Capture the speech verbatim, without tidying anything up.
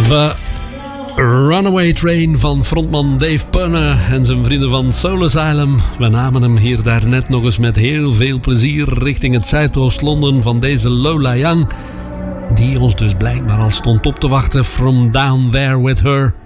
The Runaway Train van frontman Dave Pirner en zijn vrienden van Soul Asylum. We namen hem hier daarnet nog eens met heel veel plezier richting het Zuidoost-Londen van deze Lola Young, die ons dus blijkbaar al stond op te wachten. From Down There With Her.